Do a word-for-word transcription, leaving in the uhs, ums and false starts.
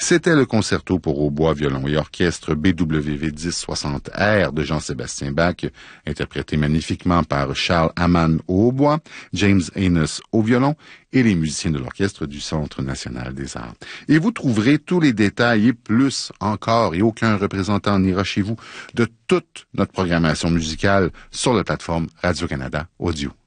C'était le concerto pour hautbois, violon et orchestre B W V dix soixante R de Jean-Sébastien Bach, interprété magnifiquement par Charles Hamann au hautbois, James Enos au violon et les musiciens de l'orchestre du Centre national des arts. Et vous trouverez tous les détails et plus encore, et aucun représentant n'ira chez vous, de toute notre programmation musicale sur la plateforme Radio-Canada Audio.